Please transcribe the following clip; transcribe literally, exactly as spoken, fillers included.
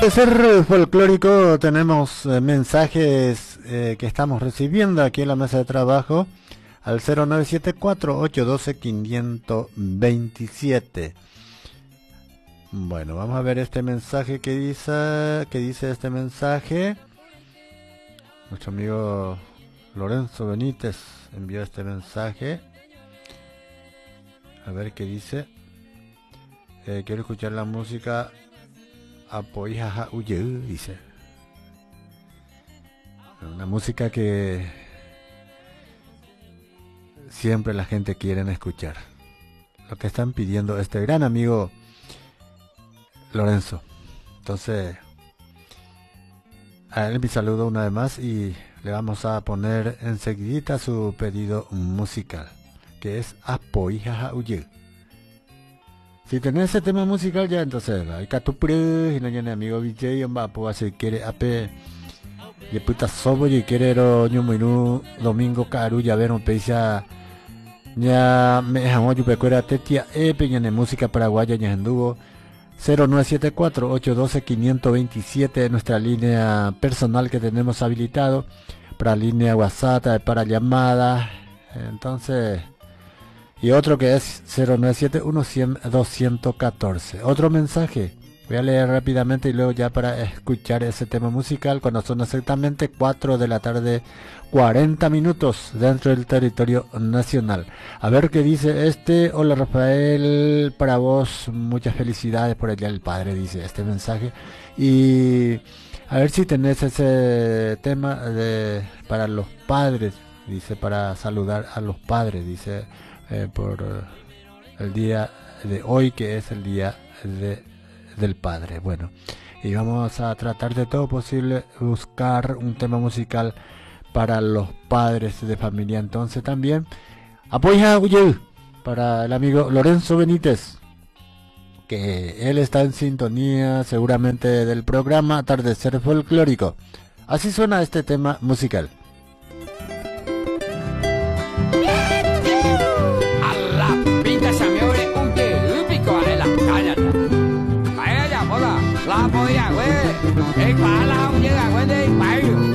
De ser folclórico tenemos eh, mensajes eh, que estamos recibiendo aquí en la mesa de trabajo al cero nueve siete cuatro, ocho uno dos, cinco dos siete. Bueno, vamos a ver este mensaje que dice, que dice este mensaje. Nuestro amigo Lorenzo Benítez envió este mensaje. A ver qué dice. Eh, quiero escuchar la música Apoyaja Uye, dice. Una música que siempre la gente quiere escuchar. Lo que están pidiendo este gran amigo Lorenzo. Entonces, a él mi saludo una vez más y le vamos a poner enseguida su pedido musical, que es Apoyaja Uye. Si tenés ese tema musical ya, entonces hay que tu pre y no tiene amigo V J, va a si quiere ape y puta sobo y quiere ro ñuminu domingo caru ya ver un peisa ya me jamó yo pecuera tetia e peñane música paraguaya ya anduvo cero nueve siete cuatro, ocho uno dos, cinco dos siete, nuestra línea personal que tenemos habilitado para línea WhatsApp, para llamadas. Entonces, y otro que es cero nueve siete uno cero cero dos uno cuatro. Otro mensaje, voy a leer rápidamente y luego ya para escuchar ese tema musical cuando son exactamente cuatro de la tarde, cuarenta minutos dentro del territorio nacional. A ver qué dice este. Hola Rafael, para vos muchas felicidades por el Día del Padre, dice este mensaje. Y a ver si tenés ese tema de, para los padres, dice, para saludar a los padres, dice. Eh, por uh, el día de hoy, que es el día de, del padre. Bueno, y vamos a tratar de todo posible buscar un tema musical para los padres de familia. Entonces también apoya Uye para el amigo Lorenzo Benítez, que él está en sintonía seguramente del programa Atardecer Folclórico. Así suena este tema musical. La polla, güey. El pala, llega, güey, de